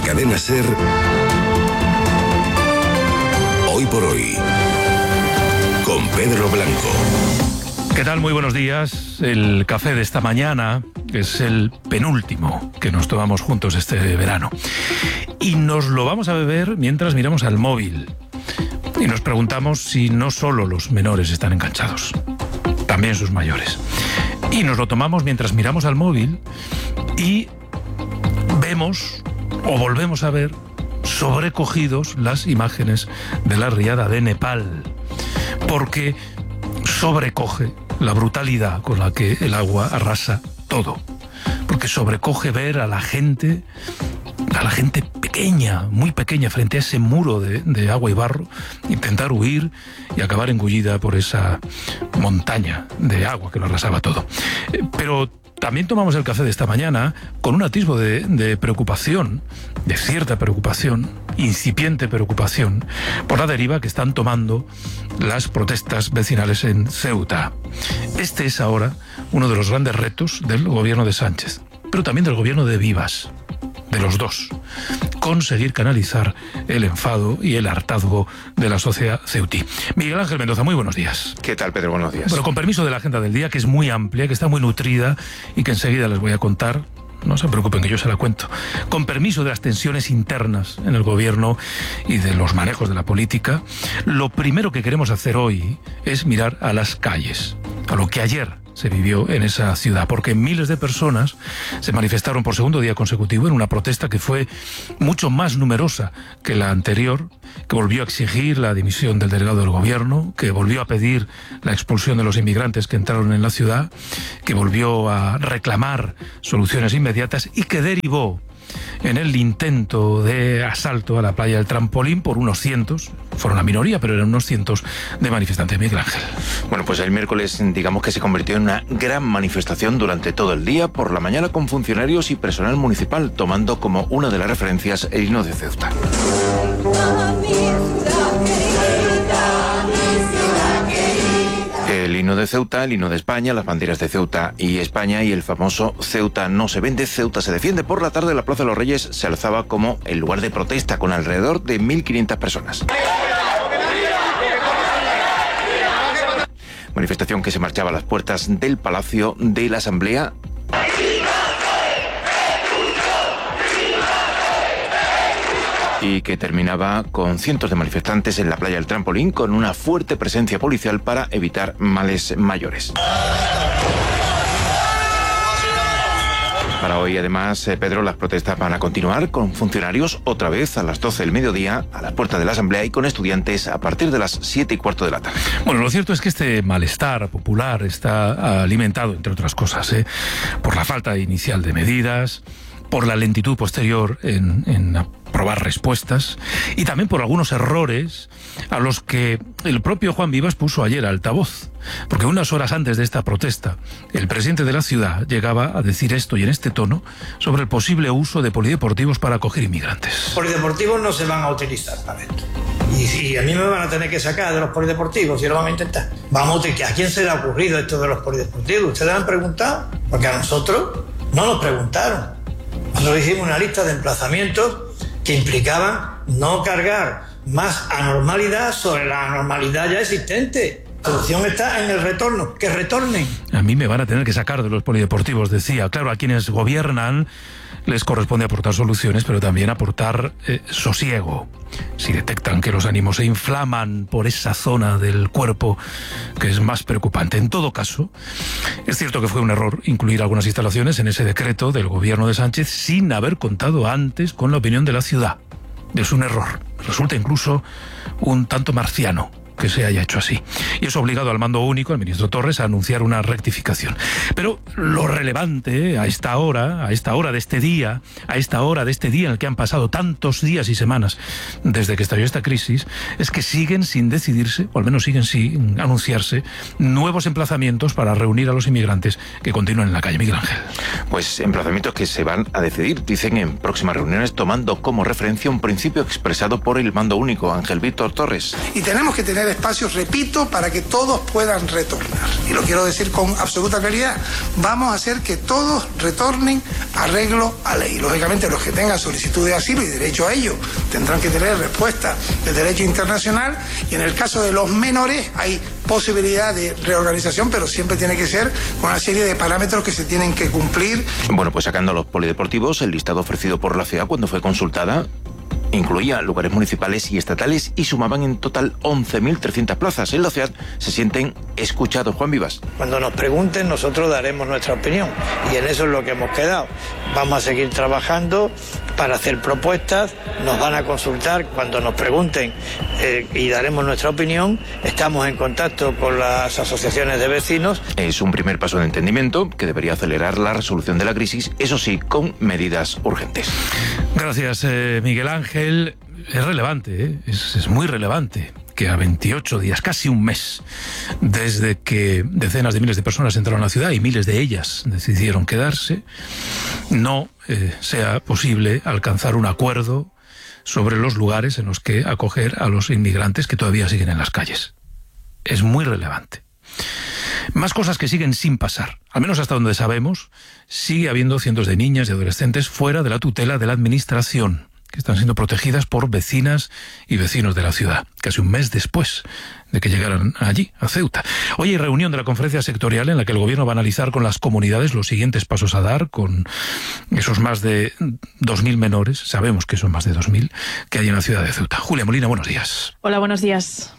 Cadena SER, Hoy por Hoy, con Pedro Blanco. ¿Qué tal? Muy buenos días. El café de esta mañana es el penúltimo que nos tomamos juntos este verano. Y nos lo vamos a beber mientras miramos al móvil. Y nos preguntamos si no solo los menores están enganchados, también sus mayores. Y nos lo tomamos mientras miramos al móvil y vemos o volvemos a ver sobrecogidos las imágenes de la riada de Nepal, porque sobrecoge la brutalidad con la que el agua arrasa todo, porque sobrecoge ver a la gente pequeña, muy pequeña, frente a ese muro de agua y barro, intentar huir y acabar engullida por esa montaña de agua que lo arrasaba todo. Pero también tomamos el café de esta mañana con un atisbo de preocupación, de cierta preocupación, incipiente preocupación, por la deriva que están tomando las protestas vecinales en Ceuta. Este es ahora uno de los grandes retos del gobierno de Sánchez, pero también del gobierno de Vivas, de los dos, conseguir canalizar el enfado y el hartazgo de la sociedad ceutí. Miguel Ángel Mendoza, muy buenos días. ¿Qué tal, Pedro? Buenos días. Bueno, con permiso de la agenda del día, que es muy amplia, que está muy nutrida y que enseguida les voy a contar. No se preocupen, que yo se la cuento. Con permiso de las tensiones internas en el gobierno y de los manejos de la política, lo primero que queremos hacer hoy es mirar a las calles, a lo que ayer se vivió en esa ciudad, porque miles de personas se manifestaron por segundo día consecutivo en una protesta que fue mucho más numerosa que la anterior, que volvió a exigir la dimisión del delegado del gobierno, que volvió a pedir la expulsión de los inmigrantes que entraron en la ciudad, que volvió a reclamar soluciones inmediatas y que derivó en el intento de asalto a la playa del Trampolín por unos cientos, fueron una minoría, pero eran unos cientos de manifestantes. Miguel Ángel. Bueno, pues el miércoles, digamos que se convirtió en una gran manifestación durante todo el día, por la mañana con funcionarios y personal municipal, tomando como una de las referencias el himno de Ceuta. El himno de Ceuta, el himno de España, las banderas de Ceuta y España y el famoso Ceuta no se vende, Ceuta se defiende. Por la tarde la Plaza de los Reyes se alzaba como el lugar de protesta con alrededor de 1.500 personas. Manifestación que se marchaba a las puertas del Palacio de la Asamblea. Y que terminaba con cientos de manifestantes en la playa del Trampolín, con una fuerte presencia policial para evitar males mayores. Para hoy, además, Pedro, las protestas van a continuar con funcionarios otra vez a las 12 del mediodía a la puerta de la Asamblea y con estudiantes a partir de las 7:15 de la tarde. Bueno, lo cierto es que este malestar popular está alimentado, entre otras cosas, por la falta inicial de medidas, por la lentitud posterior en aprobar respuestas y también por algunos errores a los que el propio Juan Vivas puso ayer altavoz. Porque unas horas antes de esta protesta, el presidente de la ciudad llegaba a decir esto y en este tono sobre el posible uso de polideportivos para acoger inmigrantes. Polideportivos no se van a utilizar para esto. Y a mí me van a tener que sacar de los polideportivos, si lo van a intentar. ¿A quién se le ha ocurrido esto de los polideportivos? ¿Ustedes han preguntado? Porque a nosotros no nos preguntaron. Nosotros hicimos una lista de emplazamientos que implicaban no cargar más anormalidad sobre la anormalidad ya existente. La solución está en el retorno, que retornen. A mí me van a tener que sacar de los polideportivos, decía. Claro, a quienes gobiernan les corresponde aportar soluciones, pero también aportar sosiego. Si detectan que los ánimos se inflaman por esa zona del cuerpo que es más preocupante. En todo caso, es cierto que fue un error incluir algunas instalaciones en ese decreto del gobierno de Sánchez sin haber contado antes con la opinión de la ciudad. Es un error. Resulta incluso un tanto marciano que se haya hecho así. Y eso ha obligado al mando único, al ministro Torres, a anunciar una rectificación. Pero lo relevante a esta hora de este día, en el que han pasado tantos días y semanas desde que estalló esta crisis, es que siguen sin decidirse, o al menos siguen sin anunciarse, nuevos emplazamientos para reunir a los inmigrantes que continúan en la calle. Miguel Ángel. Pues emplazamientos que se van a decidir, dicen, en próximas reuniones, tomando como referencia un principio expresado por el mando único, Ángel Víctor Torres. Y tenemos que tener espacios, repito, para que todos puedan retornar. Y lo quiero decir con absoluta claridad. Vamos a hacer que todos retornen arreglo a ley. Lógicamente, los que tengan solicitud de asilo y derecho a ello tendrán que tener respuesta de derecho internacional, y en el caso de los menores hay posibilidad de reorganización, pero siempre tiene que ser con una serie de parámetros que se tienen que cumplir. Bueno, pues sacando a los polideportivos, el listado ofrecido por la ciudad cuando fue consultada incluía lugares municipales y estatales y sumaban en total 11.300 plazas. En la ciudad se sienten escuchados. Juan Vivas. Cuando nos pregunten, nosotros daremos nuestra opinión, y en eso es lo que hemos quedado. Vamos a seguir trabajando para hacer propuestas, nos van a consultar cuando nos pregunten y daremos nuestra opinión. Estamos en contacto con las asociaciones de vecinos. Es un primer paso de entendimiento que debería acelerar la resolución de la crisis, eso sí, con medidas urgentes. Gracias, Miguel Ángel. Es relevante, es muy relevante que a 28 días, casi un mes, desde que decenas de miles de personas entraron a la ciudad y miles de ellas decidieron quedarse, no sea posible alcanzar un acuerdo sobre los lugares en los que acoger a los inmigrantes que todavía siguen en las calles. Es muy relevante. Más cosas que siguen sin pasar. Al menos hasta donde sabemos, sigue habiendo cientos de niñas y adolescentes fuera de la tutela de la administración, que están siendo protegidas por vecinas y vecinos de la ciudad, casi un mes después de que llegaran allí, a Ceuta. Hoy hay reunión de la conferencia sectorial en la que el gobierno va a analizar con las comunidades los siguientes pasos a dar con esos más de 2.000 menores, sabemos que son más de 2.000, que hay en la ciudad de Ceuta. Julia Molina, buenos días. Hola, buenos días.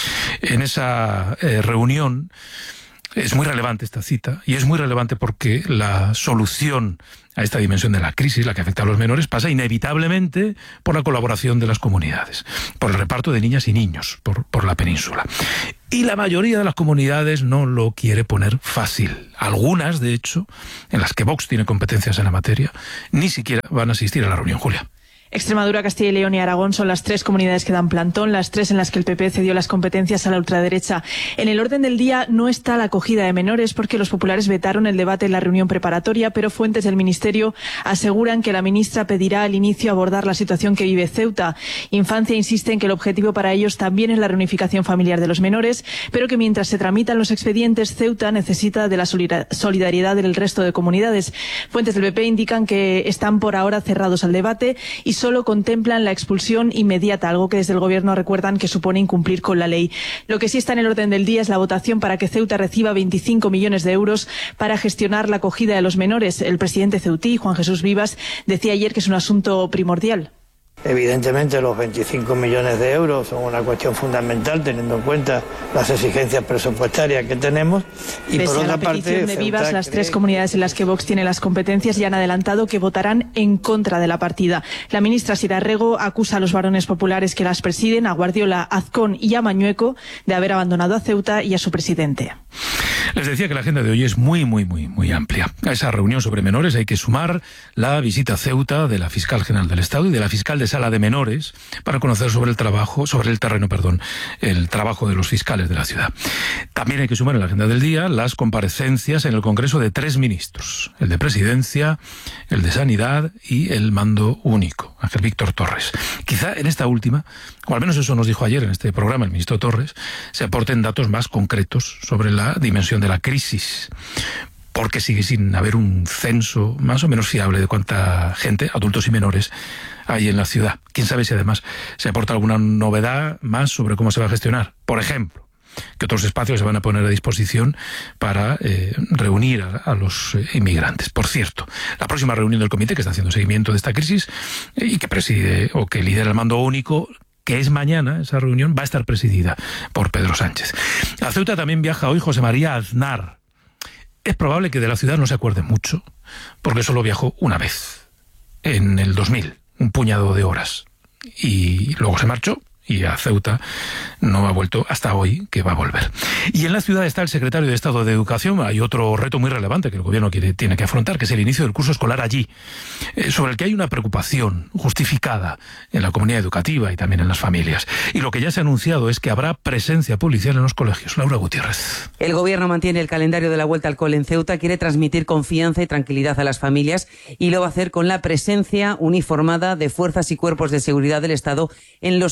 En esa reunión es muy relevante esta cita, y es muy relevante porque la solución a esta dimensión de la crisis, la que afecta a los menores, pasa inevitablemente por la colaboración de las comunidades, por el reparto de niñas y niños por la península. Y la mayoría de las comunidades no lo quiere poner fácil. Algunas, de hecho, en las que Vox tiene competencias en la materia, ni siquiera van a asistir a la reunión. Julia. Extremadura, Castilla y León y Aragón son las tres comunidades que dan plantón, las tres en las que el PP cedió las competencias a la ultraderecha. En el orden del día no está la acogida de menores porque los populares vetaron el debate en la reunión preparatoria, pero fuentes del Ministerio aseguran que la ministra pedirá al inicio abordar la situación que vive Ceuta. Infancia insiste en que el objetivo para ellos también es la reunificación familiar de los menores, pero que mientras se tramitan los expedientes, Ceuta necesita de la solidaridad del resto de comunidades. Fuentes del PP indican que están por ahora cerrados al debate y solo contemplan la expulsión inmediata, algo que desde el Gobierno recuerdan que supone incumplir con la ley. Lo que sí está en el orden del día es la votación para que Ceuta reciba 25 millones de euros para gestionar la acogida de los menores. El presidente ceutí, Juan Jesús Vivas, decía ayer que es un asunto primordial. Evidentemente los 25 millones de euros son una cuestión fundamental teniendo en cuenta las exigencias presupuestarias que tenemos. Y pese por otra a la petición parte, de Vivas, las tres comunidades en las que Vox tiene las competencias ya han adelantado que votarán en contra de la partida. La ministra Sira Rego acusa a los varones populares que las presiden, a Guardiola, Azcón y a Mañueco, de haber abandonado a Ceuta y a su presidente. Les decía que la agenda de hoy es muy amplia. A esa reunión sobre menores hay que sumar la visita a Ceuta de la Fiscal General del Estado y de la Fiscal de Sala de Menores para conocer el trabajo de los fiscales de la ciudad. También hay que sumar en la agenda del día las comparecencias en el Congreso de 3 ministros, el de Presidencia, el de Sanidad y el Mando Único, Ángel Víctor Torres. Quizá en esta última, o al menos eso nos dijo ayer en este programa el ministro Torres, se aporten datos más concretos sobre la dimensión de la crisis, porque sigue sin haber un censo más o menos fiable de cuánta gente, adultos y menores, hay en la ciudad. Quién sabe si además se aporta alguna novedad más sobre cómo se va a gestionar. Por ejemplo, que otros espacios se van a poner a disposición para reunir a los inmigrantes. Por cierto, la próxima reunión del comité que está haciendo seguimiento de esta crisis y que preside o que lidera el Mando Único, que es mañana, esa reunión va a estar presidida por Pedro Sánchez. A Ceuta también viaja hoy José María Aznar. Es probable que de la ciudad no se acuerde mucho, porque solo viajó una vez, en el 2000, un puñado de horas. Y luego se marchó, y a Ceuta no ha vuelto hasta hoy, que va a volver. Y en la ciudad está el secretario de Estado de Educación. Hay otro reto muy relevante que el gobierno tiene que afrontar, que es el inicio del curso escolar allí, sobre el que hay una preocupación justificada en la comunidad educativa y también en las familias. Y lo que ya se ha anunciado es que habrá presencia policial en los colegios. Laura Gutiérrez. El gobierno mantiene el calendario de la vuelta al cole en Ceuta, quiere transmitir confianza y tranquilidad a las familias y lo va a hacer con la presencia uniformada de fuerzas y cuerpos de seguridad del Estado en los centros educativos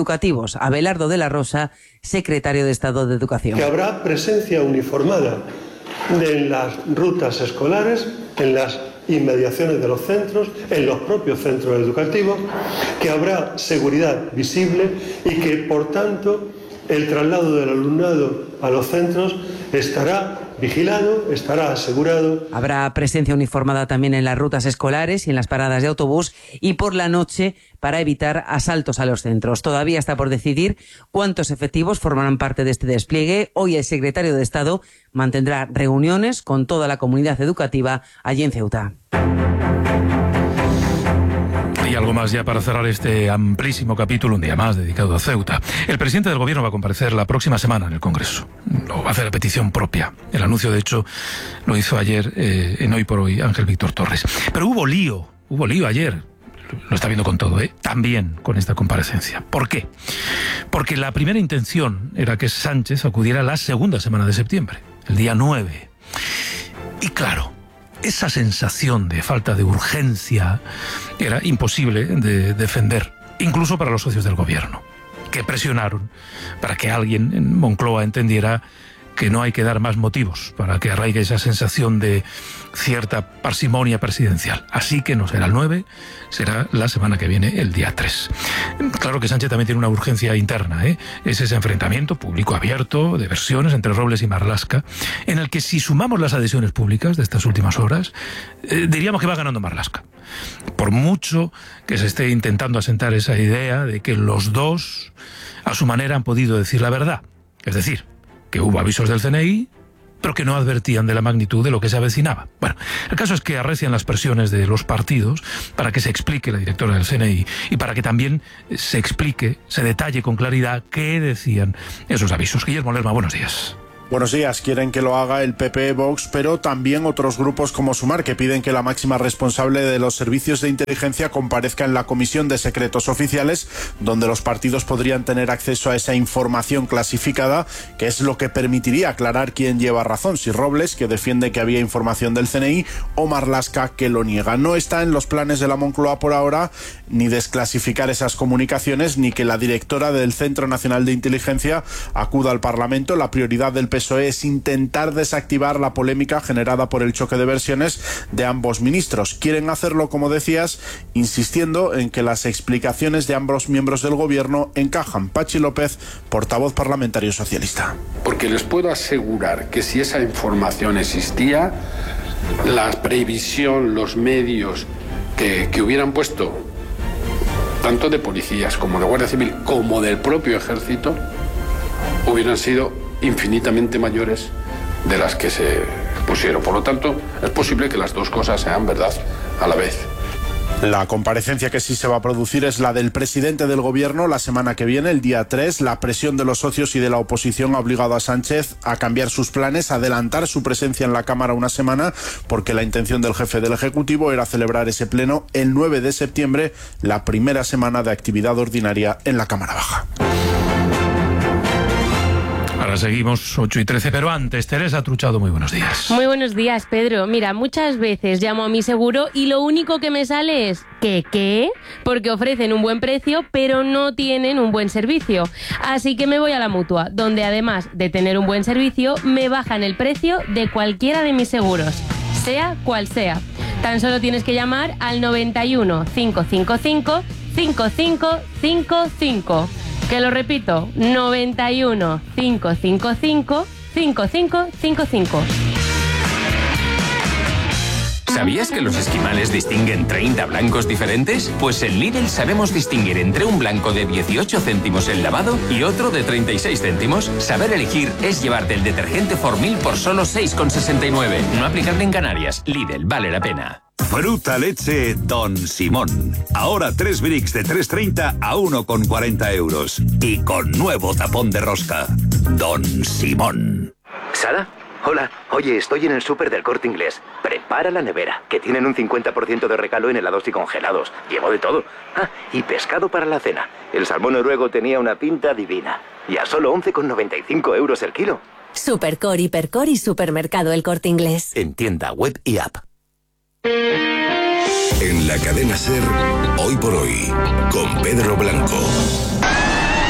educativos. Abelardo de la Rosa, secretario de Estado de Educación. Que habrá presencia uniformada en las rutas escolares, en las inmediaciones de los centros, en los propios centros educativos, que habrá seguridad visible y que, por tanto, el traslado del alumnado a los centros estará vigilado, estará asegurado. Habrá presencia uniformada también en las rutas escolares y en las paradas de autobús y por la noche para evitar asaltos a los centros. Todavía está por decidir cuántos efectivos formarán parte de este despliegue. Hoy el secretario de Estado mantendrá reuniones con toda la comunidad educativa allí en Ceuta. Y algo más ya para cerrar este amplísimo capítulo, un día más dedicado a Ceuta. El presidente del Gobierno va a comparecer la próxima semana en el Congreso. Lo va a hacer a petición propia. El anuncio, de hecho, lo hizo ayer en Hoy por Hoy Ángel Víctor Torres. Pero hubo lío ayer. Lo está viendo con todo, también con esta comparecencia. ¿Por qué? Porque la primera intención era que Sánchez acudiera la segunda semana de septiembre, el día 9. Y claro, esa sensación de falta de urgencia era imposible de defender, incluso para los socios del gobierno, que presionaron para que alguien en Moncloa entendiera que no hay que dar más motivos para que arraigue esa sensación de cierta parsimonia presidencial. Así que no será el 9, será la semana que viene, el día 3. Claro que Sánchez también tiene una urgencia interna, Es ese enfrentamiento público abierto de versiones entre Robles y Marlaska, en el que si sumamos las adhesiones públicas de estas últimas horas, diríamos que va ganando Marlaska. Por mucho que se esté intentando asentar esa idea de que los dos, a su manera, han podido decir la verdad. Es decir, que hubo avisos del CNI, pero que no advertían de la magnitud de lo que se avecinaba. Bueno, el caso es que arrecian las presiones de los partidos para que se explique la directora del CNI y para que también se explique, se detalle con claridad qué decían esos avisos. Guillermo Lerma, buenos días. Buenos días. Quieren que lo haga el PP, Vox, pero también otros grupos como Sumar, que piden que la máxima responsable de los servicios de inteligencia comparezca en la Comisión de Secretos Oficiales, donde los partidos podrían tener acceso a esa información clasificada, que es lo que permitiría aclarar quién lleva razón, si Robles, que defiende que había información del CNI, o Marlaska, que lo niega. No está en los planes de la Moncloa por ahora ni desclasificar esas comunicaciones, ni que la directora del Centro Nacional de Inteligencia acuda al Parlamento. La prioridad del PSOE es intentar desactivar la polémica generada por el choque de versiones de ambos ministros. Quieren hacerlo, como decías, insistiendo en que las explicaciones de ambos miembros del gobierno encajan. Pachi López, portavoz parlamentario socialista. Porque les puedo asegurar que si esa información existía, la previsión, los medios que hubieran puesto, tanto de policías como de Guardia Civil, como del propio ejército, hubieran sido infinitamente mayores de las que se pusieron. Por lo tanto, es posible que las dos cosas sean verdad a la vez. La comparecencia que sí se va a producir es la del presidente del gobierno la semana que viene, el día 3. La presión de los socios y de la oposición ha obligado a Sánchez a cambiar sus planes, a adelantar su presencia en la Cámara una semana, porque la intención del jefe del Ejecutivo era celebrar ese pleno el 9 de septiembre, la primera semana de actividad ordinaria en la Cámara Baja. Ahora seguimos 8:13, pero antes, Teresa Truchado, muy buenos días. Muy buenos días, Pedro. Mira, muchas veces llamo a mi seguro y lo único que me sale es ¿qué? Porque ofrecen un buen precio, pero no tienen un buen servicio. Así que me voy a la Mutua, donde además de tener un buen servicio, me bajan el precio de cualquiera de mis seguros, sea cual sea. Tan solo tienes que llamar al 91 555 5555. Que lo repito, 91 555 5555. ¿Sabías que los esquimales distinguen 30 blancos diferentes? Pues en Lidl sabemos distinguir entre un blanco de 18 céntimos el lavado y otro de 36 céntimos. Saber elegir es llevarte el detergente Formil por solo 6,69. No aplicable en Canarias. Lidl, vale la pena. Fruta leche Don Simón. Ahora 3 bricks de 3,30 a 1,40 euros. Y con nuevo tapón de rosca. Don Simón. ¿Sara? Hola. Oye, estoy en el súper del Corte Inglés. Prepara la nevera, que tienen un 50% de regalo en helados y congelados. Llevo de todo. Ah, y pescado para la cena. El salmón noruego tenía una pinta divina. Y a solo 11,95 euros el kilo. Supercor, Hipercor y Supermercado El Corte Inglés. En tienda web y app. En la cadena SER, Hoy por Hoy, con Pedro Blanco.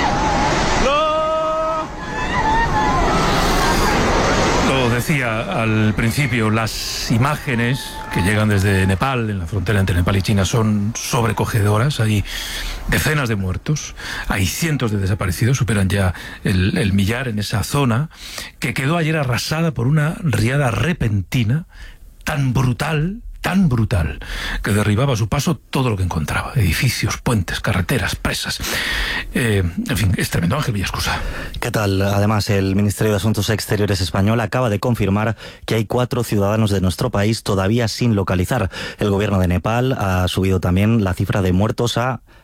decía al principio, las imágenes que llegan desde Nepal, en la frontera entre Nepal y China, son sobrecogedoras. Hay decenas de muertos, hay cientos de desaparecidos, superan ya el millar en esa zona, que quedó ayer arrasada por una riada repentina, tan brutal, que derribaba a su paso todo lo que encontraba: edificios, puentes, carreteras, presas. En fin, es tremendo. Ángel Villascusa. ¿Qué tal? Además, el Ministerio de Asuntos Exteriores español acaba de confirmar que hay 4 ciudadanos de nuestro país todavía sin localizar. El gobierno de Nepal ha subido también la cifra de muertos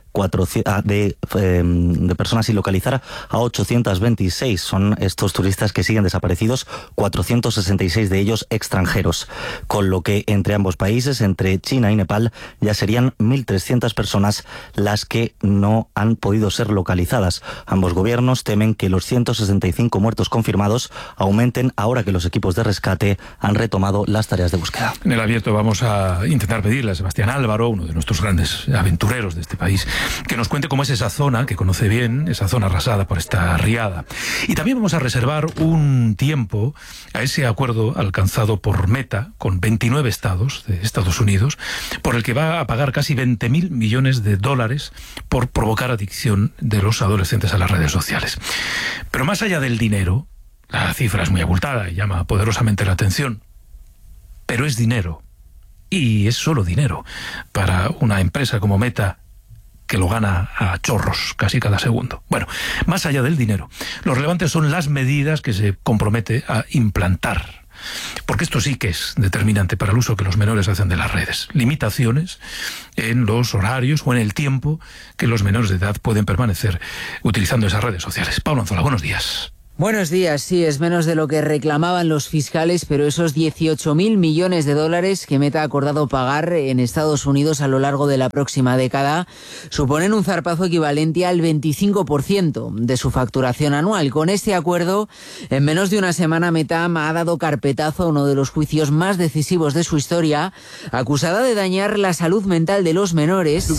de personas sin localizar a 826. Son estos turistas que siguen desaparecidos, 466 de ellos extranjeros, con lo que entre ambos países, entre China y Nepal, ya serían 1.300 personas las que no han podido ser localizadas. Ambos gobiernos temen que los 165 muertos confirmados aumenten ahora que los equipos de rescate han retomado las tareas de búsqueda. En el abierto vamos a intentar pedirle a Sebastián Álvaro, uno de nuestros grandes aventureros de este país, que nos cuente cómo es esa zona, que conoce bien, esa zona arrasada por esta riada. Y también vamos a reservar un tiempo a ese acuerdo alcanzado por Meta con 29 estados de Estados Unidos, por el que va a pagar casi 20.000 millones de dólares por provocar adicción de los adolescentes a las redes sociales. Pero más allá del dinero, la cifra es muy abultada y llama poderosamente la atención, pero es dinero, y es solo dinero para una empresa como Meta, que lo gana a chorros casi cada segundo. Bueno, más allá del dinero, lo relevante son las medidas que se compromete a implantar, porque esto sí que es determinante para el uso que los menores hacen de las redes. Limitaciones en los horarios o en el tiempo que los menores de edad pueden permanecer utilizando esas redes sociales. Pablo Anzola, buenos días. Buenos días, sí, es menos de lo que reclamaban los fiscales, pero esos 18.000 millones de dólares que Meta ha acordado pagar en Estados Unidos a lo largo de la próxima década suponen un zarpazo equivalente al 25% de su facturación anual. Con este acuerdo, en menos de una semana, Meta ha dado carpetazo a uno de los juicios más decisivos de su historia, acusada de dañar la salud mental de los menores.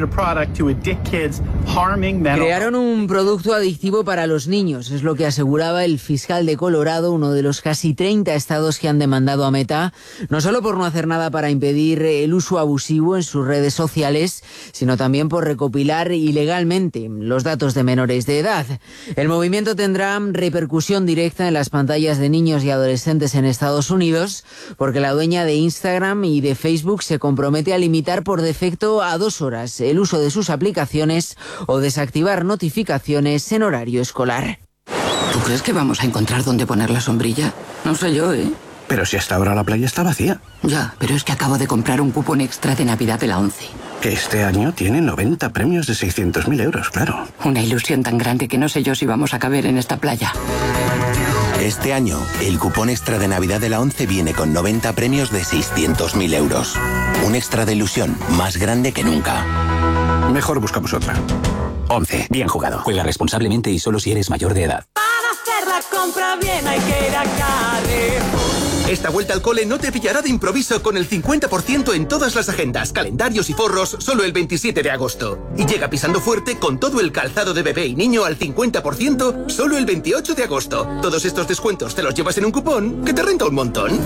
Crearon un producto adictivo para los niños, es lo que asegura el fiscal de Colorado, uno de los casi 30 estados que han demandado a Meta, no solo por no hacer nada para impedir el uso abusivo en sus redes sociales, sino también por recopilar ilegalmente los datos de menores de edad. El movimiento tendrá repercusión directa en las pantallas de niños y adolescentes en Estados Unidos, porque la dueña de Instagram y de Facebook se compromete a limitar por defecto a 2 horas el uso de sus aplicaciones o desactivar notificaciones en horario escolar. ¿Tú crees que vamos a encontrar dónde poner la sombrilla? No sé yo, ¿eh? Pero si hasta ahora la playa está vacía. Ya, pero es que acabo de comprar un cupón extra de Navidad de la ONCE. Que este año tiene 90 premios de 600.000 euros, claro. Una ilusión tan grande que no sé yo si vamos a caber en esta playa. Este año, el cupón extra de Navidad de la ONCE viene con 90 premios de 600.000 euros. Un extra de ilusión más grande que nunca. Mejor buscamos otra. ONCE, bien jugado. Juega responsablemente y solo si eres mayor de edad. La compra bien hay que ir a Carrefour. Esta vuelta al cole no te pillará de improviso con el 50% en todas las agendas, calendarios y forros solo el 27 de agosto. Y llega pisando fuerte con todo el calzado de bebé y niño al 50% solo el 28 de agosto. Todos estos descuentos te los llevas en un cupón que te renta un montón.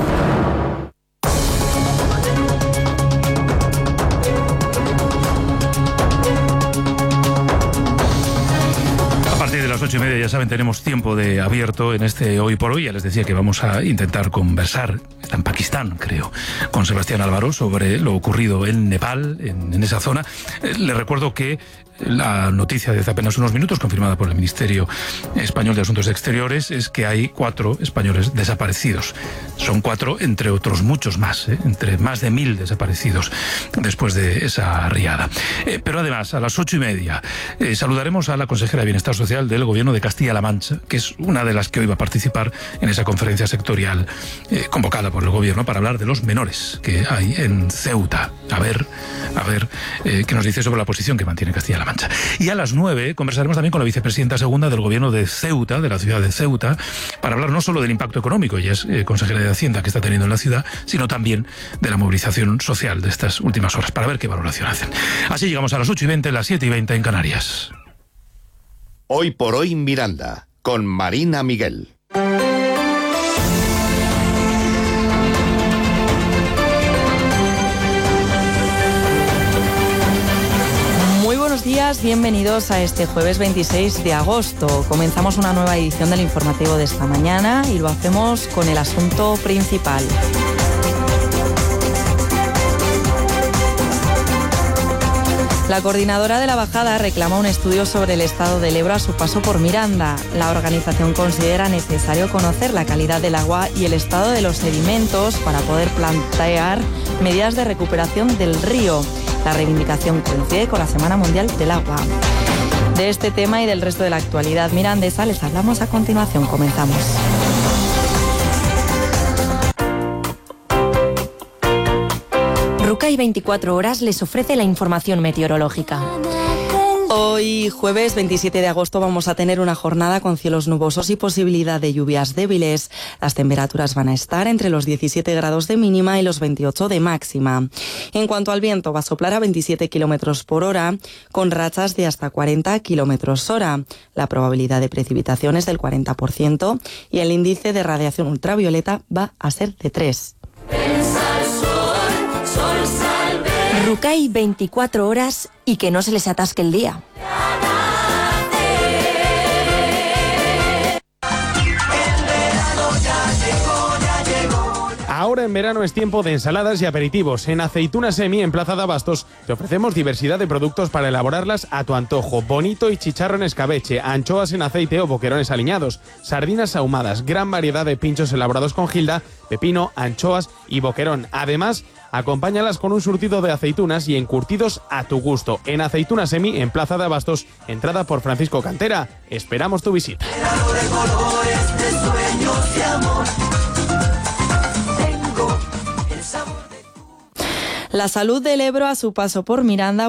De las 8:30, ya saben, tenemos tiempo de abierto en este Hoy por Hoy. Ya les decía que vamos a intentar conversar, está en Pakistán, creo, con Sebastián Álvaro sobre lo ocurrido en Nepal, en esa zona. Les recuerdo que la noticia de hace apenas unos minutos, confirmada por el Ministerio Español de Asuntos Exteriores, es que hay 4 españoles desaparecidos. Son 4 entre otros muchos más, entre más de 1.000 desaparecidos después de esa riada. Pero además, a las 8:30, saludaremos a la consejera de Bienestar Social del Gobierno de Castilla-La Mancha, que es una de las que hoy va a participar en esa conferencia sectorial convocada por el Gobierno para hablar de los menores que hay en Ceuta. A ver qué nos dice sobre la posición que mantiene Castilla-La Mancha. Y a las 9 conversaremos también con la vicepresidenta segunda del Gobierno de Ceuta, de la ciudad de Ceuta, para hablar no solo del impacto económico, ella es consejera de Hacienda, que está teniendo en la ciudad, sino también de la movilización social de estas últimas horas, para ver qué valoración hacen. Así llegamos a las 8:20, las 7:20 en Canarias. Hoy por Hoy Miranda, con Marina Miguel. buenos días, bienvenidos a este jueves 26 de agosto. Comenzamos una nueva edición del informativo de esta mañana y lo hacemos con el asunto principal. La coordinadora de la bajada reclama un estudio sobre el estado del Ebro a su paso por Miranda. La organización considera necesario conocer la calidad del agua y el estado de los sedimentos para poder plantear medidas de recuperación del río. La reivindicación coincide con la Semana Mundial del Agua. De este tema y del resto de la actualidad mirandesa les hablamos a continuación. Comenzamos. Rucay 24 horas les ofrece la información meteorológica. Hoy, jueves 27 de agosto, vamos a tener una jornada con cielos nubosos y posibilidad de lluvias débiles. Las temperaturas van a estar entre los 17 grados de mínima y los 28 de máxima. En cuanto al viento, va a soplar a 27 kilómetros por hora, con rachas de hasta 40 kilómetros hora. La probabilidad de precipitación es del 40% y el índice de radiación ultravioleta va a ser de 3. Rucay 24 horas y que no se les atasque el día. Ahora en verano es tiempo de ensaladas y aperitivos. En Aceituna Semi, en Plaza de Abastos, te ofrecemos diversidad de productos para elaborarlas a tu antojo. Bonito y chicharro en escabeche, anchoas en aceite o boquerones aliñados, sardinas ahumadas, gran variedad de pinchos elaborados con gilda, pepino, anchoas y boquerón. Además, acompáñalas con un surtido de aceitunas y encurtidos a tu gusto. En Aceituna Semi, en Plaza de Abastos, entrada por Francisco Cantera. Esperamos tu visita. La salud del Ebro a su paso por Miranda